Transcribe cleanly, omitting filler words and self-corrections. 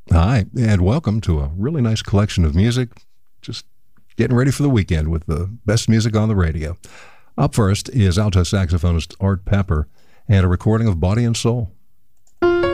Hi, and welcome to a really nice collection of music. Just getting ready for the weekend with the best music on the radio. Up first is alto saxophonist Art Pepper and a recording of Body and Soul.